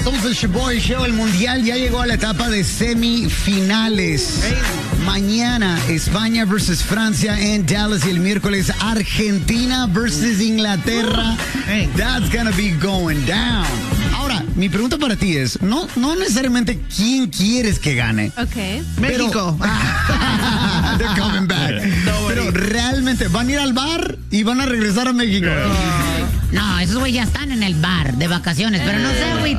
Somos el Shoboy Show. El Mundial ya llegó a la etapa de semifinales. Mañana España versus Francia en Dallas y el miércoles Argentina versus Inglaterra. That's gonna be going down. Ahora, mi pregunta para ti es, no necesariamente quién quieres que gane. Ok. México. They're coming back. Pero realmente, ¿van a ir al bar y van a regresar a México? No, esos güey ya están en el bar de vacaciones, pero no sé, güey,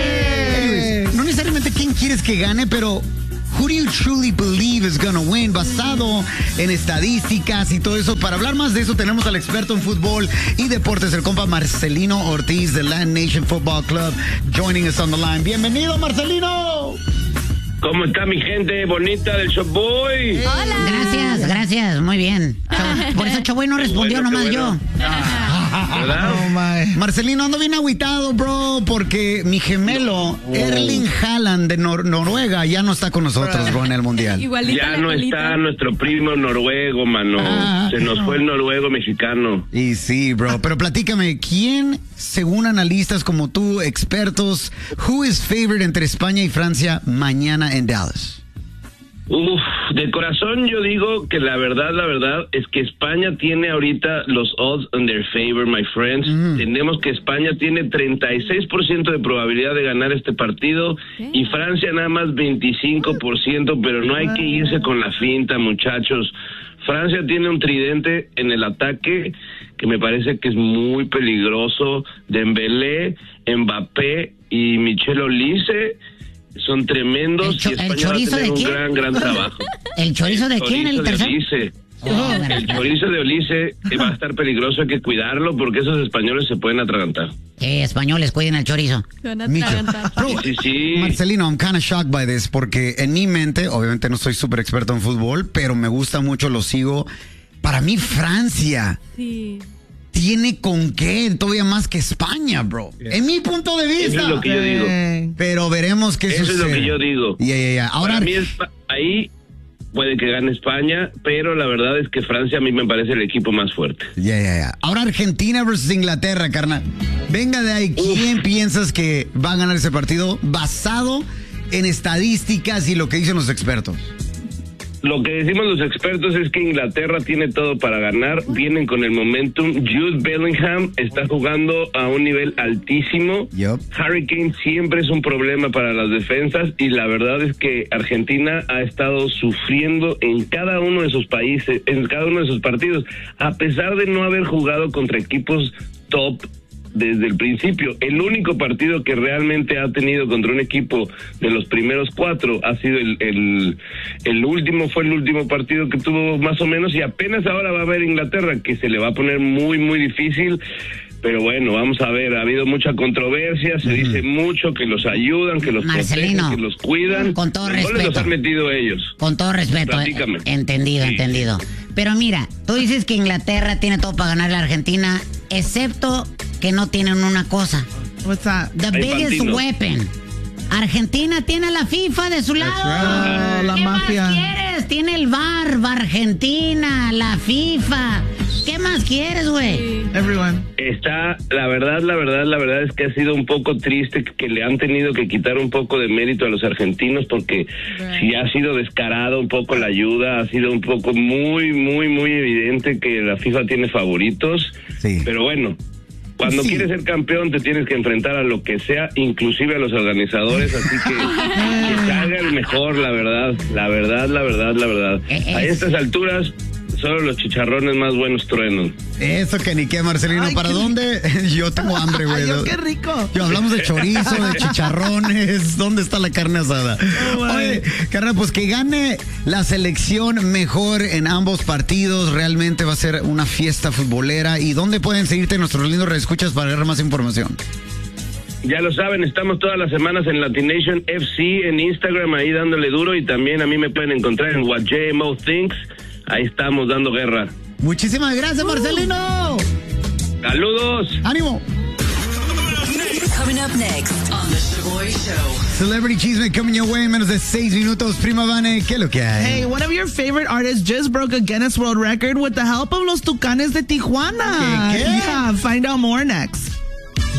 No necesariamente quién quieres que gane, pero who do you truly believe is gonna win? Basado en estadísticas y todo eso. Para hablar más de eso tenemos al experto en fútbol y deportes, el compa Marcelino Ortiz de Land Nation Football Club, joining us on the line. Bienvenido, Marcelino. ¿Cómo está mi gente bonita del Showboy? Hola. Gracias, muy bien. Por eso Choboy no respondió, Qué bueno, nomás qué bueno. yo. ¿Verdad? Oh, my. Marcelino, ando bien agüitado, bro, porque mi gemelo, Erling Haaland de Noruega, ya no está con nosotros, bro, en el Mundial. Igualito Ya la no colita. está nuestro primo noruego, mano. Se nos fue el noruego mexicano. Y sí, bro, pero platícame, ¿quién, según analistas como tú, expertos, who is favored entre España y Francia mañana en Dallas? Uf, de corazón yo digo que la verdad es que España tiene ahorita los odds on their favor, my friends. Tenemos que España tiene 36% de probabilidad de ganar este partido y Francia nada más 25%, pero no hay que irse con la finta, muchachos. Francia tiene un tridente en el ataque que me parece que es muy peligroso. Dembélé, Mbappé y Michel Olise son tremendos y ¿El España va a chorizo tener de un quién? gran trabajo. ¿El chorizo de quién? ¿El tercer? El chorizo de Olise va a estar peligroso, hay que cuidarlo porque esos españoles se pueden atragantar. Españoles, cuiden el chorizo. Se van a Micho. atragantar. Bro, Sí. Marcelino, I'm kind of shocked by this porque en mi mente, obviamente no soy súper experto en fútbol, pero me gusta mucho, lo sigo. Para mí, Francia Sí. tiene con qué, todavía más que España, bro. En mi punto de vista. Eso es lo que yo digo. Pero veremos qué Eso sucede. es lo que yo digo. Ya. Ahora, Para mí ahí puede que gane España, pero la verdad es que Francia a mí me parece el equipo más fuerte. ya. Ahora Argentina versus Inglaterra, carnal. Venga de ahí, ¿quién piensas que va a ganar ese partido basado en estadísticas y lo que dicen los expertos? Lo que decimos los expertos es que Inglaterra tiene todo para ganar, vienen con el momentum. Jude Bellingham está jugando a un nivel altísimo. Yup. Harry Kane siempre es un problema para las defensas y la verdad es que Argentina ha estado sufriendo en cada uno de sus países, en cada uno de sus partidos, a pesar de no haber jugado contra equipos top desde el principio. El único partido que realmente ha tenido contra un equipo de los primeros 4 ha sido el último, fue el último partido que tuvo más o menos, y apenas ahora va a ver Inglaterra, que se le va a poner muy, muy difícil. Pero bueno, vamos a ver, ha habido mucha controversia, se dice mucho que los ayudan, que los Marcelino, protegen, que los cuidan. con todo ¿Dónde respeto. los han metido ellos? Con todo respeto. Platícame. Entendido. Pero mira, tú dices que Inglaterra tiene todo para ganar a la Argentina, excepto que no tienen una cosa. What's that? The Hay biggest Fantino. weapon. Argentina tiene a la FIFA de su lado. right. La ¿Qué mafia. más quieres? Tiene el VAR, Argentina, la FIFA. ¿Qué más quieres, güey? Everyone. Está, la verdad es que ha sido un poco triste que le han tenido que quitar un poco de mérito a los argentinos, porque sí ha sido descarado un poco la ayuda, ha sido un poco muy, muy, muy evidente que la FIFA tiene favoritos, Sí. pero bueno. Cuando Sí. quieres ser campeón te tienes que enfrentar a lo que sea, inclusive a los organizadores, así que salga el mejor, la verdad. A estas alturas solo los chicharrones más buenos truenan. Eso que ni qué, Marcelino. Ay, ¿Para qué dónde? Yo tengo hambre, güey. Ay, qué rico. Yo hablamos de chorizo, de chicharrones. ¿Dónde está la carne asada? Oye, carnal, pues que gane la selección mejor en ambos partidos. Realmente va a ser una fiesta futbolera. ¿Y dónde pueden seguirte nuestros lindos reescuchas para ver más información? Ya lo saben, estamos todas las semanas en Latination FC, en Instagram, ahí dándole duro, y también a mí me pueden encontrar en What JMO Thinks. Ahí estamos dando guerra. Muchísimas gracias, Marcelino. ¡Saludos! ¡Ánimo! Coming up next on The Shoboy Show. Celebrity Chisme coming your way en menos de 6 minutos. Prima Vane, ¿qué es lo que hay? Hey, one of your favorite artists just broke a Guinness World Record with the help of los Tucanes de Tijuana. ¿Qué? Yeah, find out more next.